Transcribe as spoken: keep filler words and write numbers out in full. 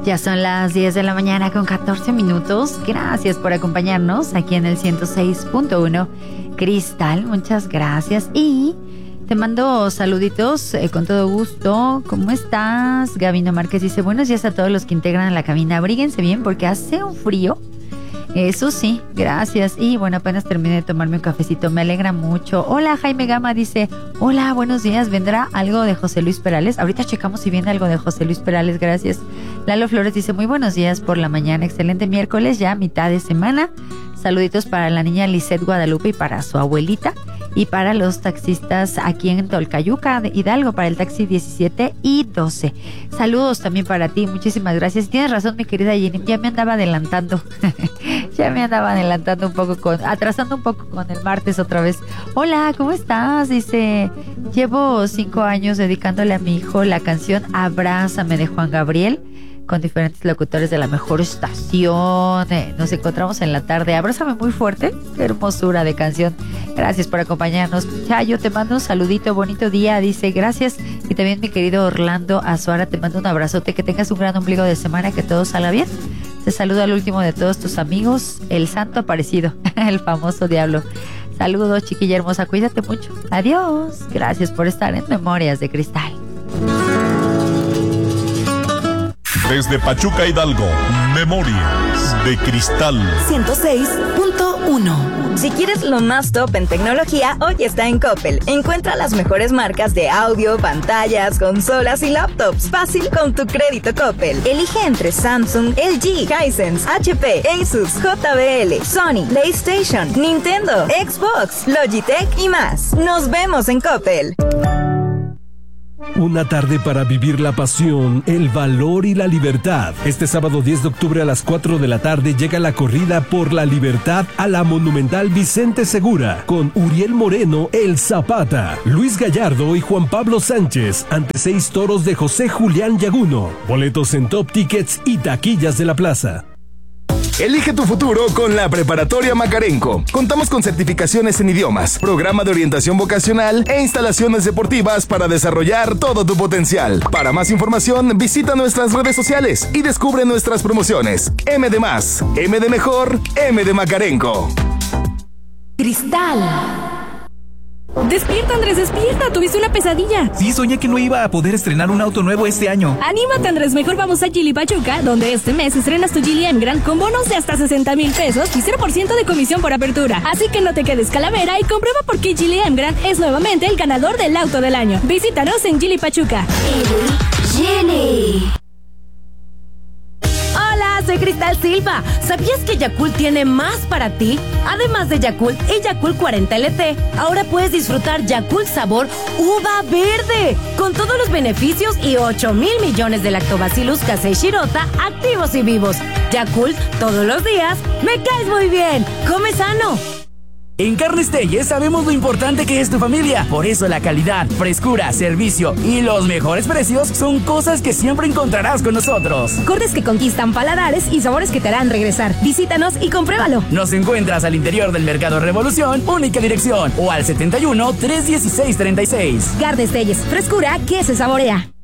Ya son las diez de la mañana con catorce minutos. Gracias por acompañarnos aquí en el ciento seis punto uno. Cristal, muchas gracias. Y te mando saluditos eh, con todo gusto. ¿Cómo estás? Gabino Márquez dice, buenos días a todos los que integran la cabina. Abríguense bien porque hace un frío. Eso sí, gracias. Y bueno, apenas terminé de tomarme un cafecito, me alegra mucho. Hola, Jaime Gama dice, hola, buenos días, ¿vendrá algo de José Luis Perales? Ahorita checamos si viene algo de José Luis Perales, gracias. Lalo Flores dice, muy buenos días por la mañana, excelente miércoles, ya mitad de semana. Saluditos para la niña Lisette Guadalupe y para su abuelita. Y para los taxistas aquí en Tolcayuca, Hidalgo, para el taxi diecisiete y doce. Saludos también para ti, muchísimas gracias. Tienes razón, mi querida Jenny, ya me andaba adelantando. ya me andaba adelantando un poco, con atrasando un poco con el martes otra vez. Hola, ¿cómo estás? Dice, llevo cinco años dedicándole a mi hijo la canción Abrázame de Juan Gabriel, con diferentes locutores de la mejor estación. Eh, nos encontramos en la tarde. Abrázame muy fuerte. Qué hermosura de canción. Gracias por acompañarnos. Chayo, te mando un saludito. Bonito día. Dice, gracias. Y también mi querido Orlando Azuara, te mando un abrazote. Que tengas un gran ombligo de semana. Que todo salga bien. Te saludo al último de todos tus amigos, el Santo Aparecido, el famoso diablo. Saludos, chiquilla hermosa. Cuídate mucho. Adiós. Gracias por estar en Memorias de Cristal. Desde Pachuca, Hidalgo, Memorias de Cristal ciento seis punto uno. Si quieres lo más top en tecnología, hoy está en Coppel. Encuentra las mejores marcas de audio, pantallas, consolas y laptops. Fácil con tu crédito Coppel. Elige entre Samsung, L G, Hisense, H P, Asus, J B L, Sony, PlayStation, Nintendo, Xbox, Logitech y más. Nos vemos en Coppel. Una tarde para vivir la pasión, el valor y la libertad. Este sábado diez de octubre a las cuatro de la tarde llega la corrida por la libertad a la Monumental Vicente Segura con Uriel Moreno, el Zapata, Luis Gallardo y Juan Pablo Sánchez ante seis toros de José Julián Yaguno. Boletos en Top Tickets y taquillas de la plaza. Elige tu futuro con la Preparatoria Macarenco. Contamos con certificaciones en idiomas, programa de orientación vocacional e instalaciones deportivas para desarrollar todo tu potencial. Para más información, visita nuestras redes sociales y descubre nuestras promociones. M de más, M de mejor, M de Macarenco. Cristal. Despierta, Andrés, despierta. Tuviste una pesadilla. Sí, soñé que no iba a poder estrenar un auto nuevo este año. Anímate, Andrés, mejor vamos a Geely Pachuca, donde este mes estrenas tu Geely Emgrand con bonos de hasta sesenta mil pesos y cero por ciento de comisión por apertura. Así que no te quedes calavera y comprueba por qué Geely Emgrand es nuevamente el ganador del auto del año. Visítanos en Geely Pachuca. Geely. Hola, soy Cristal Silva. ¿Sabías que Yakult tiene más para ti? Además de Yakult y Yakult cuarenta L T, ahora puedes disfrutar Yakult sabor uva verde, con todos los beneficios y ocho mil millones de lactobacillus casei shirota activos y vivos. Yakult, todos los días, me caes muy bien. Come sano. En Carnes Telles sabemos lo importante que es tu familia. Por eso la calidad, frescura, servicio y los mejores precios son cosas que siempre encontrarás con nosotros. Cortes que conquistan paladares y sabores que te harán regresar. Visítanos y compruébalo. Nos encuentras al interior del Mercado Revolución, única dirección, o al setenta y uno, trescientos dieciséis, treinta y seis. Carnes Telles, frescura que se saborea.